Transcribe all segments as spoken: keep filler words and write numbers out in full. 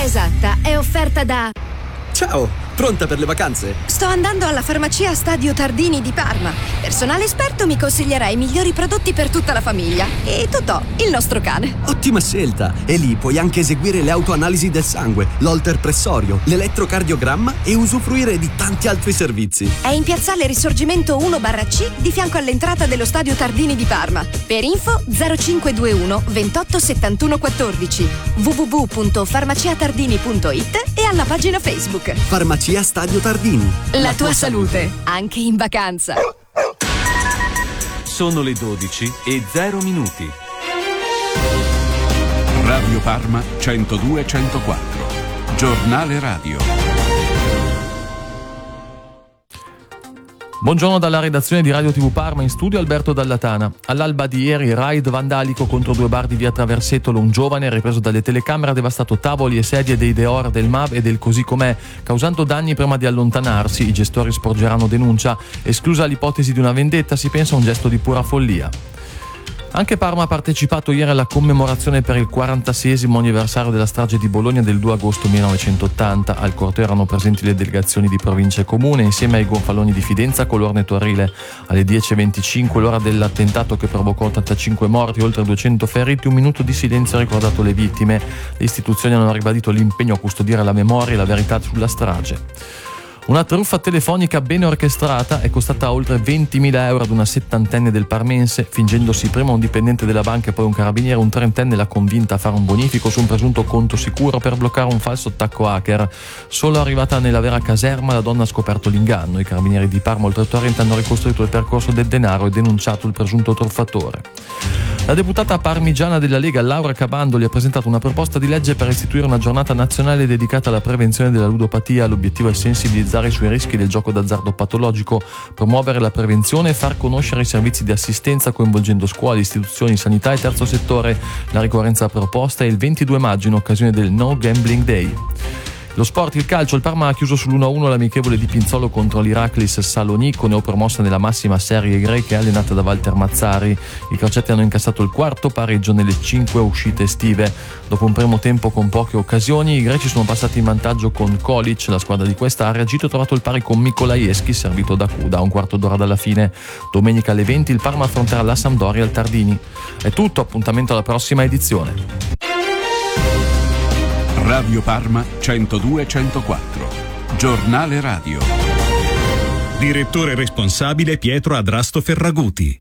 Esatta è offerta da... Ciao, pronta per le vacanze? Sto andando alla farmacia Stadio Tardini di Parma. Personale esperto mi consiglierà i migliori prodotti per tutta la famiglia. E Totò, il nostro cane. Ottima scelta! E lì puoi anche eseguire le autoanalisi del sangue, l'holter pressorio, l'elettrocardiogramma e usufruire di tanti altri servizi. È in piazzale Risorgimento uno barra C di fianco all'entrata dello Stadio Tardini di Parma. Per info zero cinque due uno ventotto settantuno quattordici, w w w punto farmaciatardini punto it e alla pagina Facebook. Farmacia Stadio Tardini. La, La tua, tua salute, salute, anche in vacanza. Sono le dodici e zero minuti. Radio Parma centodue centoquattro. Giornale radio. Buongiorno dalla redazione di Radio tivù Parma, in studio Alberto Dallatana. All'alba di ieri, raid vandalico contro due bar di via Traversetolo. Un giovane, ripreso dalle telecamere, ha devastato tavoli e sedie dei Deor, del M A B e del Così Com'è, causando danni prima di allontanarsi. I gestori sporgeranno denuncia. Esclusa l'ipotesi di una vendetta, si pensa a un gesto di pura follia. Anche Parma ha partecipato ieri alla commemorazione per il quarantaseiesimo anniversario della strage di Bologna del due agosto millenovecentottanta. Al corteo erano presenti le delegazioni di provincia e comune insieme ai gonfaloni di Fidenza, Colorno e Torile. Alle dieci e venticinque, l'ora dell'attentato che provocò ottantacinque morti e oltre duecento feriti, un minuto di silenzio ha ricordato le vittime. Le istituzioni hanno ribadito l'impegno a custodire la memoria e la verità sulla strage. Una truffa telefonica ben orchestrata è costata oltre ventimila euro ad una settantenne del parmense. Fingendosi prima un dipendente della banca e poi un carabiniere, un trentenne l'ha convinta a fare un bonifico su un presunto conto sicuro per bloccare un falso attacco hacker. Solo arrivata nella vera caserma, la donna ha scoperto l'inganno. I carabinieri di Parma oltre Torrente hanno ricostruito il percorso del denaro e denunciato il presunto truffatore. La deputata parmigiana della Lega Laura Cabandoli ha presentato una proposta di legge per istituire una giornata nazionale dedicata alla prevenzione della ludopatia. L'obiettivo è sensibilizzare sui rischi del gioco d'azzardo patologico, promuovere la prevenzione e far conoscere i servizi di assistenza coinvolgendo scuole, istituzioni, sanità e terzo settore. La ricorrenza proposta è il ventidue maggio in occasione del No Gambling Day. Lo sport, il calcio, il Parma ha chiuso sull'uno a uno l'amichevole di Pinzolo contro l'Iraklis Salonicco, neopromossa nella massima serie greca allenata da Walter Mazzari. I crocetti hanno incassato il quarto pareggio nelle cinque uscite estive. Dopo un primo tempo con poche occasioni, i greci sono passati in vantaggio con Kolic. La squadra di questa ha reagito e trovato il pari con Mikolajewski, servito da Kuda a un quarto d'ora dalla fine. Domenica alle venti il Parma affronterà la Sampdoria al Tardini. È tutto, appuntamento alla prossima edizione. Radio Parma centodue centoquattro. Giornale radio. Direttore responsabile Pietro Adrasto Ferraguti.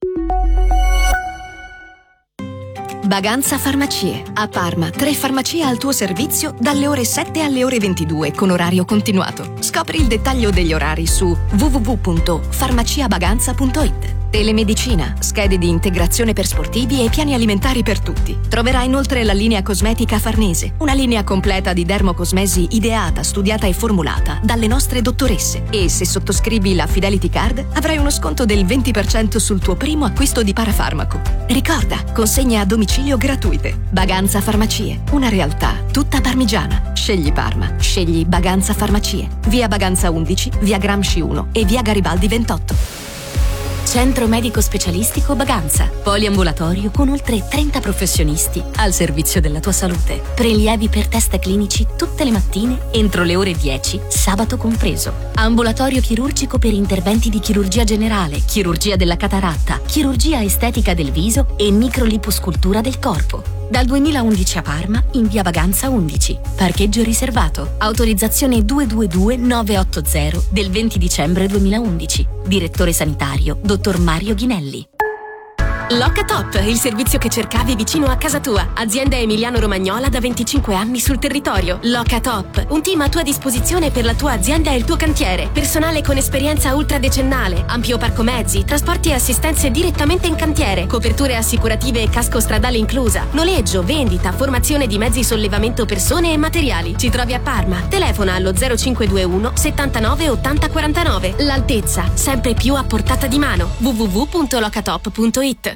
Baganza Farmacie. A Parma, tre farmacie al tuo servizio dalle ore sette alle ore ventidue con orario continuato. Scopri il dettaglio degli orari su w w w punto farmaciabaganza punto it. Telemedicina, schede di integrazione per sportivi e piani alimentari per tutti. Troverai inoltre la linea cosmetica Farnese, una linea completa di dermocosmesi ideata, studiata e formulata dalle nostre dottoresse. E se sottoscrivi la Fidelity Card avrai uno sconto del venti per cento sul tuo primo acquisto di parafarmaco. Ricorda, consegne a domicilio gratuite. Baganza Farmacie, una realtà tutta parmigiana. Scegli Parma, scegli Baganza Farmacie. Via Baganza undici, via Gramsci uno e via Garibaldi ventotto. Centro Medico Specialistico Baganza. Poliambulatorio con oltre trenta professionisti al servizio della tua salute. Prelievi per test clinici tutte le mattine entro le ore dieci, sabato compreso. Ambulatorio chirurgico per interventi di chirurgia generale, chirurgia della cataratta, chirurgia estetica del viso e microliposcultura del corpo. Dal duemilaundici a Parma, in via Baganza undici. Parcheggio riservato. Autorizzazione due due due nove otto zero del venti dicembre duemilaundici. Direttore sanitario, dottor Mario Ghinelli. Locatop, il servizio che cercavi vicino a casa tua. Azienda emiliano-romagnola da venticinque anni sul territorio. Locatop, un team a tua disposizione per la tua azienda e il tuo cantiere. Personale con esperienza ultradecennale, ampio parco mezzi, trasporti e assistenze direttamente in cantiere, coperture assicurative e casco stradale inclusa, noleggio, vendita, formazione di mezzi sollevamento persone e materiali. Ci trovi a Parma. Telefona allo zero cinque due uno settantanove ottanta quarantanove. L'altezza, sempre più a portata di mano. w w w punto locatop punto it.